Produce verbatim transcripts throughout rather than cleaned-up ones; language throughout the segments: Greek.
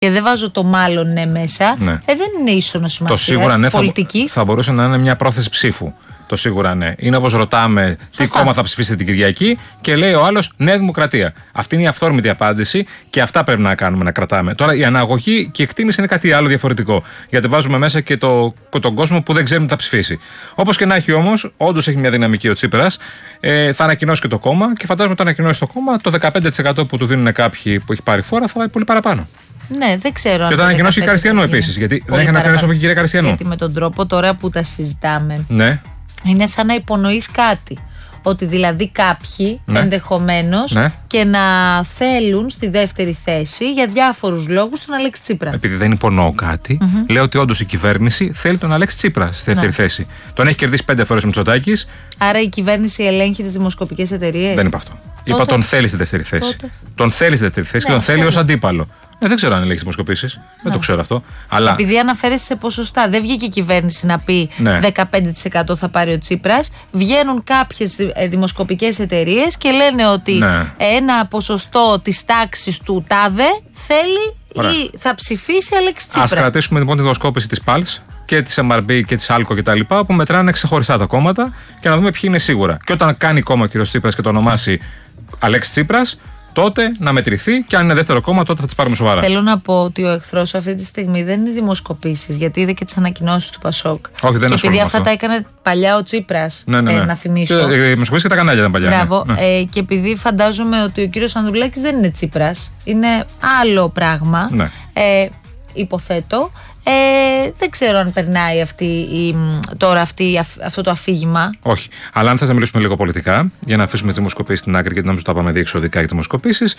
και δεν βάζω το μάλλον ναι μέσα, ναι. Ε, δεν είναι ίσονο σημασία. Το σίγουρα ναι, πολιτική. Θα, θα μπορούσε να είναι μια πρόθεση ψήφου. Το σίγουρα ναι. Είναι όπως ρωτάμε τι κόμμα θα ψηφίσετε την Κυριακή και λέει ο άλλος Νέα Δημοκρατία. Αυτή είναι η αυθόρμητη απάντηση και αυτά πρέπει να κάνουμε, να κρατάμε. Τώρα η αναγωγή και η εκτίμηση είναι κάτι άλλο διαφορετικό. Γιατί βάζουμε μέσα και το, τον κόσμο που δεν ξέρουμε τι θα ψηφίσει. Όπως και να έχει όμως, όντως έχει μια δυναμική ο Τσίπρας, ε, θα ανακοινώσει και το κόμμα και φαντάζομαι ότι ανακοινώσει το κόμμα, το δεκαπέντε τοις εκατό που του δίνουν κάποιοι που έχει πάρει φόρα θα πάει πολύ παραπάνω. Ναι, δεν ξέρω. Και όταν ανακοινώσει η Καριστιανού επίσης. Γιατί δεν έχει ανακοινώσει από την κυρία Καριστιανού. Γιατί με τον τρόπο τώρα που τα συζητάμε. Ναι. Είναι σαν να υπονοείς κάτι. Ότι δηλαδή κάποιοι ναι. ενδεχομένως ναι. και να θέλουν στη δεύτερη θέση για διάφορους λόγους τον Αλέξη Τσίπρα. Επειδή δεν υπονοώ κάτι, mm-hmm. λέω ότι όντως η κυβέρνηση θέλει τον Αλέξη Τσίπρα στη δεύτερη ναι. θέση. Τον έχει κερδίσει πέντε φορές ο Μητσοτάκης. Άρα η κυβέρνηση ελέγχει τις δημοσκοπικές εταιρείες. Δεν είπα αυτό. Τότε... Είπα τον θέλει στη δεύτερη θέση. Τότε... Τον θέλει στη δεύτερη θέση ναι, και τον θέλει ως αντίπαλο. Ε, δεν ξέρω αν ελέγχει δημοσκοπήσεις. Ναι. Δεν το ξέρω αυτό. Αλλά... Επειδή αναφέρεσαι σε ποσοστά, δεν βγήκε η κυβέρνηση να πει ναι. δεκαπέντε τοις εκατό θα πάρει ο Τσίπρας. Βγαίνουν κάποιες δημοσκοπικές εταιρείες και λένε ότι ναι. ένα ποσοστό της τάξης του τάδε θέλει Ωραία. ή θα ψηφίσει Αλέξη Τσίπρα. Ας κρατήσουμε λοιπόν τη δημοσκόπηση της Πάλς και της εμ αρ μπι και της Άλκο κτλ. Που μετράνε ξεχωριστά τα κόμματα και να δούμε ποιοι είναι σίγουρα. Και όταν κάνει κόμμα ο κ. Τσίπρας και το ονομάσει Αλέξη Τσίπρας, τότε να μετρηθεί και αν είναι δεύτερο κόμμα, τότε θα τις πάρουμε σοβαρά. Θέλω να πω ότι ο εχθρός αυτή τη στιγμή δεν είναι δημοσκοπήσεις, γιατί είδε και τις ανακοινώσεις του Πασόκ. Όχι, δεν και επειδή αυτά αυτό. τα έκανε παλιά ο Τσίπρας, ναι, ναι, ναι. Ε, να θυμίσω. Οι δημοσκοπήσεις και τα κανάλια ήταν παλιά. Μπράβο. Ναι. Ε, και επειδή φαντάζομαι ότι ο κύριος Ανδρουλάκης δεν είναι Τσίπρας, είναι άλλο πράγμα. Ναι. Ε, υποθέτω. Ε, δεν ξέρω αν περνάει αυτή η, τώρα αυτή, αυτό το αφήγημα. Όχι. Αλλά αν θες να μιλήσουμε λίγο πολιτικά, για να αφήσουμε τις δημοσκοπήσεις στην άκρη, γιατί νομίζω ότι τα πάμε διεξοδικά για τις δημοσκοπήσεις,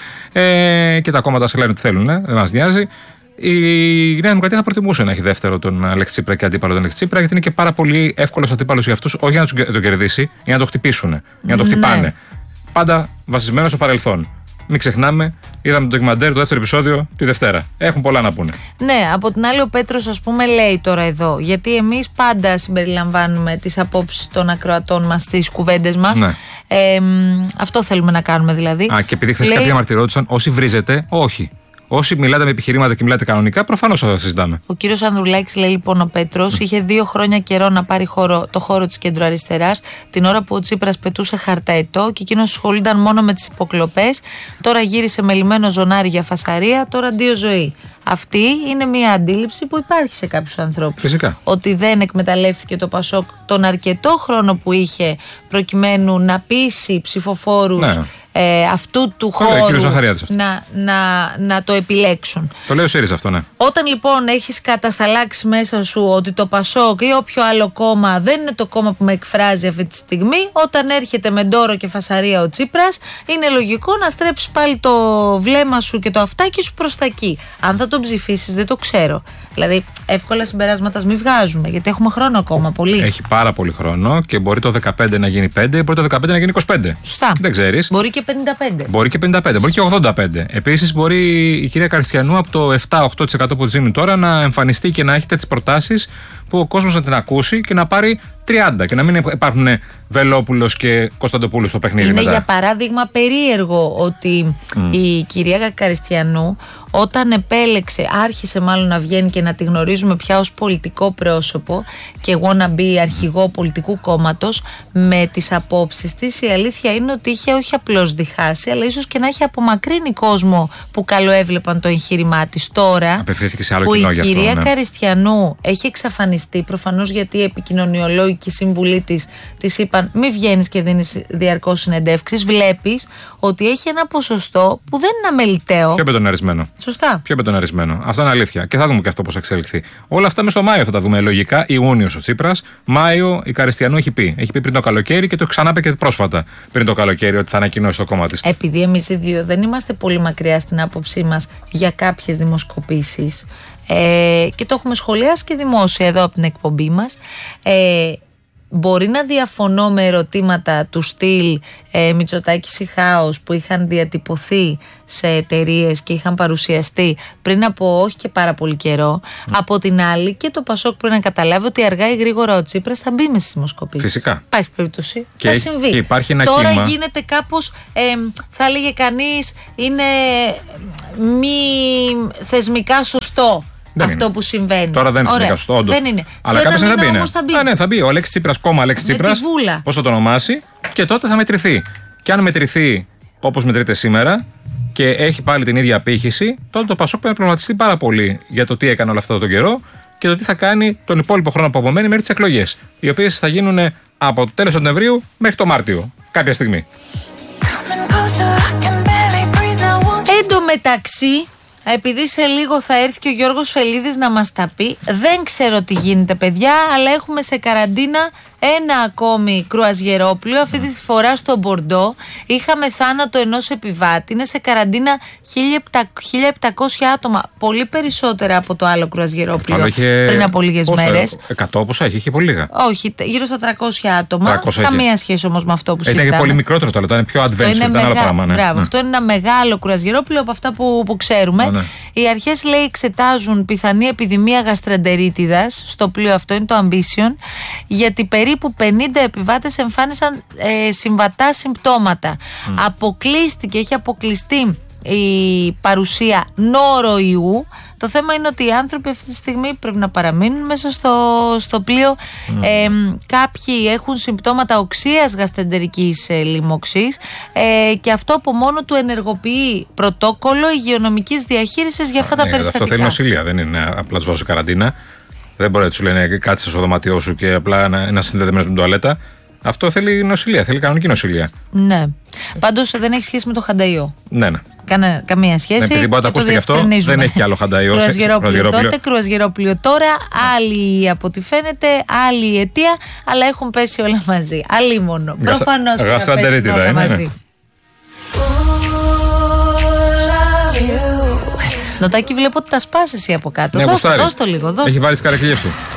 ε, και τα κόμματα σε λένε τι θέλουν, ε, δεν μας νοιάζει. Η Νέα Δημοκρατία θα προτιμούσε να έχει δεύτερο τον Αλέξη Τσίπρα και αντίπαλο τον Αλέξη Τσίπρα, γιατί είναι και πάρα πολύ εύκολος αντίπαλος για αυτούς, όχι για να τον κερδίσει, για να το χτυπήσουν, για να το χτυπάνε. Ναι. Πάντα βασισμένο στο παρελθόν. Μην ξεχνάμε, είδαμε το ντοκιμαντέρ, το δεύτερο επεισόδιο τη Δευτέρα. Έχουν πολλά να πούνε. Ναι, από την άλλη ο Πέτρος ας πούμε λέει τώρα εδώ, γιατί εμείς πάντα συμπεριλαμβάνουμε τις απόψεις των ακροατών μας στις κουβέντες μας. Ναι. Ε, αυτό θέλουμε να κάνουμε δηλαδή. Α, και επειδή χθες λέει... κάποιοι αμαρτυρόντουσαν, όσοι βρίζετε, όχι. Όσοι μιλάτε με επιχειρήματα και μιλάτε κανονικά, προφανώς θα συζητάμε. Ο κύριος Ανδρουλάκης, λέει λοιπόν ο Πέτρος, είχε δύο χρόνια καιρό να πάρει χώρο, το χώρο της κεντροαριστεράς, την ώρα που ο Τσίπρας πετούσε χαρταετό και εκείνος ασχολούνταν μόνο με τις υποκλοπές. Τώρα γύρισε με λιμένο ζωνάρι για φασαρία, τώρα αντίο ζωή. Αυτή είναι μια αντίληψη που υπάρχει σε κάποιους ανθρώπους. Φυσικά. Ότι δεν εκμεταλλεύτηκε το Πασόκ τον αρκετό χρόνο που είχε προκειμένου να πείσει ψηφοφόρους. Ναι. Ε, αυτού του χώρου να, να, να το επιλέξουν. Το λέει ο ΣΥΡΙΖΑ αυτό, ναι. Όταν λοιπόν έχεις κατασταλάξει μέσα σου ότι το Πασόκ ή όποιο άλλο κόμμα δεν είναι το κόμμα που με εκφράζει αυτή τη στιγμή, όταν έρχεται με ντόρο και φασαρία ο Τσίπρας, είναι λογικό να στρέψεις πάλι το βλέμμα σου και το αυτάκι σου προς τα εκεί. Αν θα τον ψηφίσεις δεν το ξέρω. Δηλαδή εύκολα συμπεράσματα μην βγάζουμε, γιατί έχουμε χρόνο ακόμα πολύ. Έχει πάρα πολύ χρόνο και μπορεί το δεκαπέντε να γίνει πέντε, μπορεί το δεκαπέντε να γίνει είκοσι πέντε. Σωστά. Δεν ξέρεις. Μπορεί και πενήντα πέντε. Μπορεί και πενήντα πέντε, μπορεί και ογδόντα πέντε. Επίσης, μπορεί η κυρία Καριστιανού από το επτά με οκτώ τοις εκατό που της δίνει τώρα να εμφανιστεί και να έχει τέτοιες προτάσεις που ο κόσμος να την ακούσει και να πάρει τριάντα και να μην υπάρχουν Βελόπουλος και Κωνσταντοπούλου στο παιχνίδι. Είναι μετά. Για παράδειγμα περίεργο ότι mm. η κυρία Καριστιανού όταν επέλεξε, άρχισε μάλλον να βγαίνει και να τη γνωρίζουμε πια ως πολιτικό πρόσωπο και wannabe αρχηγό πολιτικού κόμματος, με τις απόψεις της η αλήθεια είναι ότι είχε όχι απλώς διχάσει, αλλά ίσως και να έχει απομακρύνει κόσμο που καλοέβλεπαν το εγχείρημά της. Τώρα σε άλλο που κοινό η αυτό, κυρία ναι. Καριστιανού έχει εξαφανιστεί, προφανώς γιατί οι επικοινωνιολόγοι και οι σύμβουλοι της της είπαν μη βγαίνεις και δίνεις διαρκώς συνεντεύξεις, βλέπεις ότι έχει ένα ποσοστό που δεν είναι αμεληταίο. Πιο μπετοναρισμένο. Σωστά. Πιο μπετοναρισμένο. Αυτό είναι αλήθεια. Και θα δούμε και αυτό πώς θα εξελιχθεί. Όλα αυτά μες στο Μάιο θα τα δούμε λογικά. Ιούνιος ο Τσίπρας, Μάιο η Καριστιανού έχει πει. Έχει πει πριν το καλοκαίρι και το ξανά και πρόσφατα πριν το καλοκαίρι ότι θα ανακοινώσει το κόμμα της. Επειδή εμείς οι δύο δεν είμαστε πολύ μακριά στην άποψή μας για κάποιες δημοσκοπήσεις ε, και το έχουμε σχολιάσει και δημόσια εδώ από την εκπομπή μας. Ε, μπορεί να διαφωνώ με ερωτήματα του στυλ ε, Μητσοτάκης ή Χάος που είχαν διατυπωθεί σε εταιρείες και είχαν παρουσιαστεί πριν από όχι και πάρα πολύ καιρό. Mm. Από την άλλη, και το Πασόκ πρέπει να καταλάβει ότι αργά ή γρήγορα ο Τσίπρας θα μπει μες στις δημοσκοπήσεις. Φυσικά. Υπάρχει περίπτωση. Και θα έχει, συμβεί. Και υπάρχει ένα Τώρα κύμα. γίνεται κάπως, ε, θα έλεγε κανείς, είναι μη θεσμικά σωστό. Δεν αυτό είναι. που συμβαίνει. Τώρα δεν είναι θεσμικά σωστό, όντως. Δεν είναι. Αλλά σε κάποια στιγμή ένα θα μπει. μήνα θα μπει. Α, ναι, θα μπει. Ο Αλέξης Τσίπρας, κόμμα Αλέξης Τσίπρας. Πώς θα το ονομάσει, και τότε θα μετρηθεί. Και αν μετρηθεί όπως μετρείται σήμερα και έχει πάλι την ίδια απήχηση, τότε το Πασόκ πρέπει να προγραμματιστεί πάρα πολύ για το τι έκανε όλο αυτό τον καιρό και το τι θα κάνει τον υπόλοιπο χρόνο που απομένει μέχρι τις εκλογές. Οι οποίες θα γίνουν από το τέλος του Νοεμβρίου μέχρι το Μάρτιο. Κάποια στιγμή. Εν τω μεταξύ, επειδή σε λίγο θα έρθει και ο Γιώργος Φελίδης να μας τα πει, δεν ξέρω τι γίνεται παιδιά, αλλά έχουμε σε καραντίνα ένα ακόμη κρουαζιερόπλοιο, αυτή τη φορά στο Μπορντό. Είχαμε θάνατο ενός επιβάτη, είναι σε καραντίνα χίλια επτακόσια άτομα, πολύ περισσότερα από το άλλο κρουαζιερόπλοιο είχε... πριν από λίγες μέρες. εκατό πόσα είχε, είχε πολύ λίγα. Όχι, γύρω στα τριακόσια άτομα, τριακόσια καμία είχε. σχέση όμως με αυτό που συζητάμε. Ήταν και πολύ μικρότερο το άλλο, ήταν πιο adventure, ήταν μεγα... άλλο πράγμα. Ναι. Μπράβο, ναι. αυτό είναι ένα μεγάλο κρουαζιερόπλοιο από αυτά που, που ξέρουμε. Α, ναι. Οι αρχές, λέει, εξετάζουν πιθανή επιδημία γαστρεντερίτιδας στο πλοίο αυτό, είναι το Ambition, γιατί περίπου πενήντα επιβάτες εμφάνισαν ε, συμβατά συμπτώματα. Mm. Αποκλείστηκε, έχει αποκλειστεί η παρουσία νόροϊού. Το θέμα είναι ότι οι άνθρωποι αυτή τη στιγμή πρέπει να παραμείνουν μέσα στο, στο πλοίο. Mm. Ε, κάποιοι έχουν συμπτώματα οξείας γαστρεντερικής ε, λίμωξης ε, και αυτό από μόνο του ενεργοποιεί πρωτόκολλο υγειονομικής διαχείρισης για αυτά Α, τα ναι, περιστατικά. Αυτό θέλει νοσηλεία, δεν είναι απλά του βάζω καραντίνα. Δεν μπορεί να του λένε κάτσε στο δωμάτιό σου και απλά να, να συνδεδεμένο με την τουαλέτα. Αυτό θέλει νοσηλεία, θέλει κανονική νοσηλεία. Ναι. Πάντως δεν έχει σχέση με το χανταϊό. Ναι, ναι. Κάνα, καμία σχέση. Ναι, επειδή μπορεί να το ακούσετε και αυτό, δεν έχει κι άλλο χανταϊό. Κρουαζιερόπλοιο τότε, κρουαζιερόπλοιο τώρα. Άλλη από ό,τι φαίνεται, άλλη η αιτία, αλλά έχουν πέσει όλα μαζί. Αλίμονο. Προφανώς έχουν πέσει όλα μαζί. Νοτάκι, βλέπω ότι τα σπάσεις εσύ από κάτω. Ναι, δώσ' το λίγο. Δώσ' έχει βάλει τις καρεκλιές του.